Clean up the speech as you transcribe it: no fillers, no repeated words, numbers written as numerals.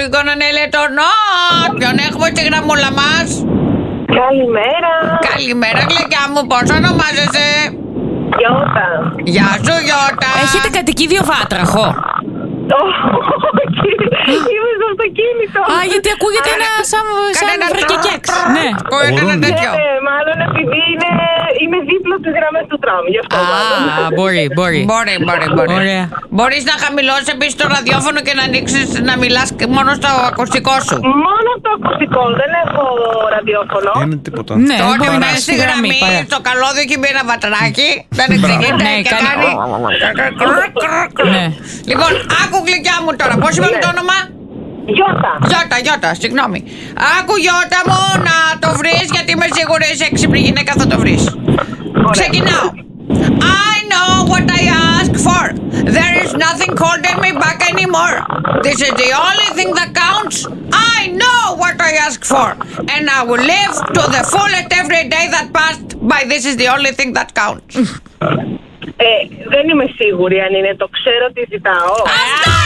Κονονέλε ποιον έχουμε στη γραμμούλα μας? Καλημέρα. Καλημέρα γλυκιά μου, πώς ονομάζεσαι? Γιώτα. Γεια σου Γιώτα. Έχετε κατοικίδιο Βάτραχο? Όχι, είμαι στο αυτοκίνητο. Α, γιατί ακούγεται ένα σαν βρακεκέξ. Ναι. Ακούγεται ένα τέτοιο. Μάλλον επειδή είμαι δίπλα στις γραμμές του τραμ, γι' αυτό μάλλον. Α, μπορεί. Μπορεί. Μπορείς να χαμηλώσεις επίσης το ραδιόφωνο και να ανοίξεις να μιλάς μόνο στο ακουστικό σου. Μόνο το ακουστικό, δεν έχω ραδιόφωνο. Είναι τίποτα. Ναι, Τότε μπορεί να μέσα είναι στη γραμμή, στο καλώδιο έχει μπει ένα βατράκι. Δεν εξηγείται Ναι, και κάνει- κάνει. Ναι. Λοιπόν, άκου γλυκιά μου τώρα. Πώς είπαμε το όνομα? Γιώτα. Συγγνώμη. Άκου Γιώτα μου να το βρεις, γιατί είμαι σίγουρη είσαι έξυπνη γυναίκα, θα το βρεις. Ξεκινάω. I know what I asked for. There is nothing holding me back anymore. This is the only thing that counts. I know what I asked for. And I will live to the fullest every day that passed by this is the only thing that counts. Δεν είμαι σίγουρη αν είναι το ξέρω τι ζητάω. Αυτό